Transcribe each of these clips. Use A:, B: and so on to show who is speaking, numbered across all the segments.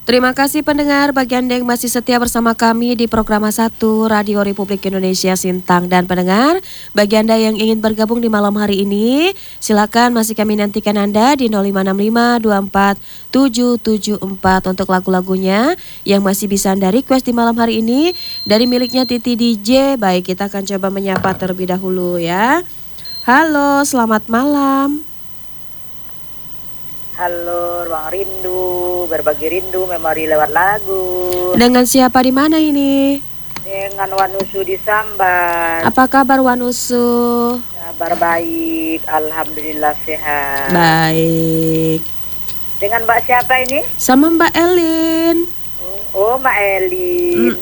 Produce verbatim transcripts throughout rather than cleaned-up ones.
A: Terima kasih pendengar bagi Anda yang masih setia bersama kami di program satu Radio Republik Indonesia Sintang. Dan pendengar, bagi Anda yang ingin bergabung di malam hari ini, silakan masih kami nantikan Anda di nol lima enam lima dua empat tujuh tujuh empat untuk lagu-lagunya yang masih bisa Anda request di malam hari ini dari miliknya Titi D J. Baik, kita akan coba menyapa terlebih dahulu ya. Halo, selamat malam.
B: Halo, Ruang Rindu, berbagi rindu, memori lewat lagu.
A: Dengan siapa di mana ini?
B: Dengan Wanusu di Sambat.
A: Apa kabar Wanusu?
B: Kabar baik, alhamdulillah sehat.
A: Baik.
B: Dengan Mbak siapa ini?
A: Sama Mbak Elin.
B: Oh, oh Mbak Elin.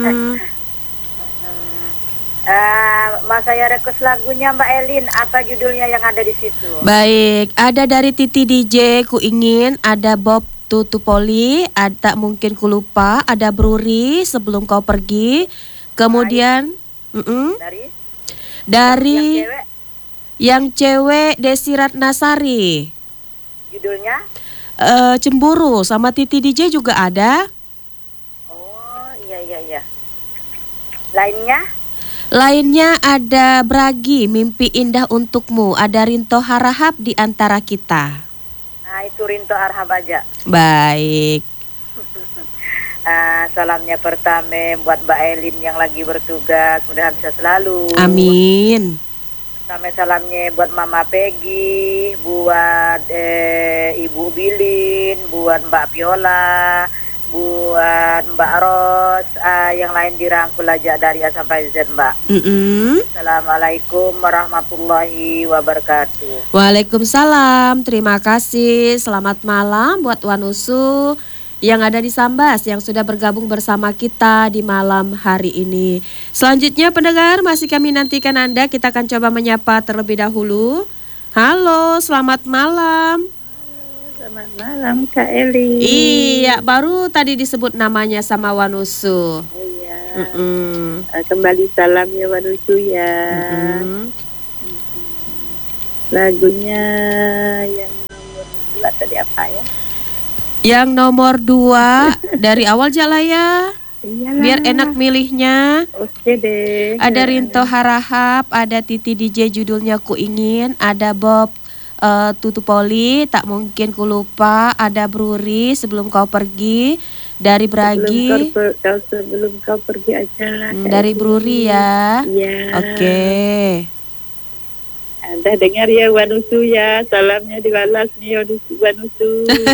B: Uh, Mas saya request lagunya Mbak Elin. Apa judulnya yang ada di situ?
A: Baik, ada dari Titi D J Ku Ingin, ada Bob Tutupoli, ada Mungkin Ku Lupa, ada Bruri Sebelum Kau Pergi. Kemudian uh-uh,
B: dari
A: dari
B: yang cewek,
A: yang cewek Desi Ratnasari.
B: judulnya?
A: Uh, Cemburu sama Titi D J juga ada.
B: Oh iya iya iya. Lainnya?
A: Lainnya ada Bragi, Mimpi Indah Untukmu, ada Rinto Harahap Di Antara Kita.
B: Nah itu Rinto Harahap aja.
A: Baik.
B: uh, Salamnya pertama buat Mbak Elin yang lagi bertugas, mudah-mudahan bisa selalu.
A: Amin.
B: Sampai salamnya buat Mama Peggy, buat eh, Ibu Bilin, buat Mbak Viola, buat Mbak Ros, uh, yang lain dirangkul aja dari A sampai Z, Mbak.
A: Mm-mm.
B: Assalamualaikum warahmatullahi wabarakatuh.
A: Waalaikumsalam. Terima kasih. Selamat malam buat Wanusu yang ada di Sambas yang sudah bergabung bersama kita di malam hari ini. Selanjutnya pendengar, masih kami nantikan Anda. Kita akan coba menyapa terlebih dahulu. Halo, selamat malam.
B: Selamat malam Kak Eli.
A: Iya, baru tadi disebut namanya sama Wanusu.
B: Oh iya.
A: Mm-mm.
B: Uh, kembali salam ya Wanusu ya.
A: Mm-mm.
B: Lagunya yang nomor dua tadi apa ya?
A: Yang nomor dua dari awal Jalaya.
B: Iyalah.
A: Biar enak milihnya.
B: Oke deh.
A: Ada Rinto Harahap, ada Titi D J judulnya Ku Ingin, ada Bob Uh, Tutupoli, Tak Mungkin Ku Lupa, ada Bruri Sebelum Kau Pergi, dari Bragi.
B: Sebelum kau, per, kau sebelum kau pergi aja lah.
A: Hmm, dari Bruri ya.
B: Iya.
A: Oke. Okay.
B: Anda dengar ya Wanusu ya, salamnya dibalas nih Wanusu. Wanusu.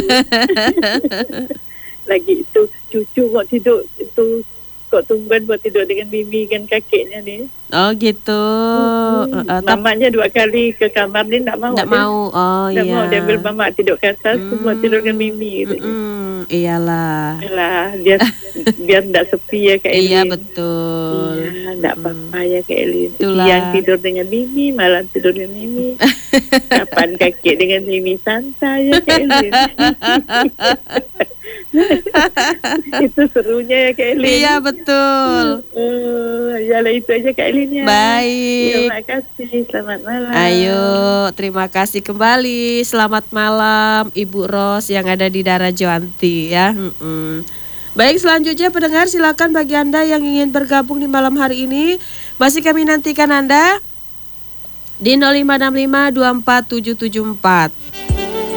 B: Lagi itu cucu mau tidur itu kok tumben buat tidur dengan Mimi kan kakeknya nih.
A: Oh gitu.
B: Hmm.
A: Uh, uh,
B: Mamanya dua kali ke kamar ni tak mau.
A: Tak mau. Oh
B: tak
A: iya.
B: mau dia ambil mama tidur ke atas, hmm. semua tidur dengan Mimi gitu.
A: Mm-mm. Iyalah.
B: Iyalah, biar biar tak sepi ya Kak Elin.
A: Iya betul.
B: Iya, tak apa-apa ya Kak Elin.
A: Itulah.
B: Siang tidur dengan Mimi, malam tidur dengan Mimi. Kapan kakek dengan Mimi santai ya Kak Elin. Itu serunya ya Kak Elin.
A: Iya betul.
B: Uh, ya lah itu aja Kak Elin ya.
A: Baik.
B: Terima kasih. Selamat malam.
A: Ayo, terima kasih kembali. Selamat malam Ibu Ros yang ada di Darajoanti ya. Mm-mm. Baik, selanjutnya pendengar silakan bagi Anda yang ingin bergabung di malam hari ini, masih kami nantikan Anda di nol lima enam lima dua empat tujuh tujuh empat.